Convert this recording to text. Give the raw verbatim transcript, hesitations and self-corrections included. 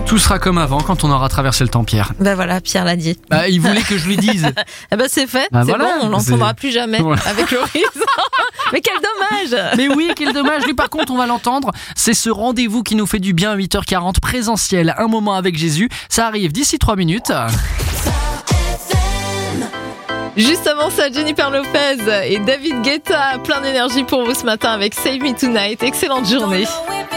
Tout sera comme avant quand on aura traversé le temps, Pierre. Ben voilà, Pierre l'a dit. Bah, il voulait que je lui dise. Eh ben c'est fait, Bah c'est voilà, bon, on l'entendra c'est- plus jamais Voilà. avec Loris. Mais quel dommage. Mais oui, quel dommage. Lui, par contre, on va l'entendre. C'est ce rendez-vous qui nous fait du bien à huit heures quarante, présentiel, un moment avec Jésus. Ça arrive d'ici trois minutes. Juste avant ça, Jennifer Lopez et David Guetta, plein d'énergie pour vous ce matin avec Save Me Tonight. Excellente journée.